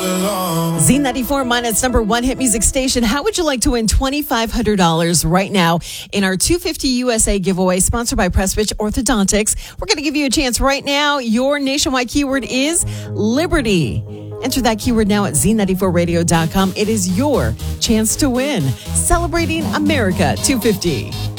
Z94 Minus number one hit music station. How would you like to win $2,500 right now in our 250 USA giveaway sponsored by Prestwich Orthodontics? We're going to give you a chance right now. Your nationwide keyword is Liberty. Enter that keyword now at z94radio.com. It is your chance to win. Celebrating America 250.